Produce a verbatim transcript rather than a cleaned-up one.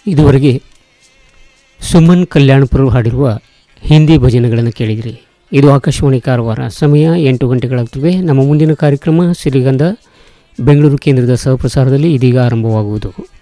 ಇದುವರೆಗೆ ಸುಮನ್ ಕಲ್ಯಾಣಪುರ ಹಾಡಿರುವ ಹಿಂದಿ ಭಜನೆಗಳನ್ನು ಕೇಳಿದಿರಿ. ಇದು ಆಕಾಶವಾಣಿ ಕಾರವಾರ. ಸಮಯ ಎಂಟು ಗಂಟೆಗಳಾಗುತ್ತವೆ. ನಮ್ಮ ಮುಂದಿನ ಕಾರ್ಯಕ್ರಮ ಸಿರಿಗಂಧ ಬೆಂಗಳೂರು ಕೇಂದ್ರದ ಸಹಪ್ರಸಾರದಲ್ಲಿ ಇದೀಗ ಆರಂಭವಾಗುವುದು.